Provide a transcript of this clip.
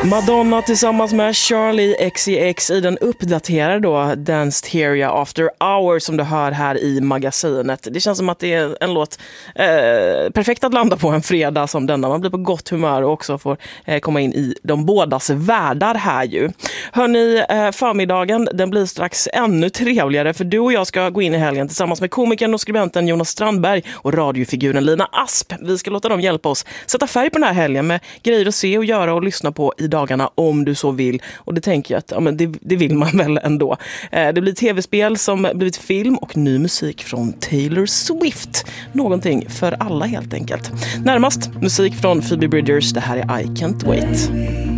Madonna tillsammans med Charlie XCX i den uppdaterade då Danced Here After Hours som du hör här i magasinet. Det känns som att det är en låt perfekt att landa på en fredag som denna. Man blir på gott humör och också får komma in i de bådas världar här ju. Hörrni, förmiddagen den blir strax ännu trevligare för du och jag ska gå in i helgen tillsammans med komikern och skribenten Jonas Strandberg och radiofiguren Lina Asp. Vi ska låta dem hjälpa oss sätta färg på den här helgen med grejer att se och göra och lyssna på i dagarna om du så vill. Och det tänker jag att ja, men det vill man väl ändå. Det blir tv-spel som blivit film och ny musik från Taylor Swift. Någonting för alla helt enkelt. Närmast musik från Phoebe Bridgers. Det här är I Can't Wait.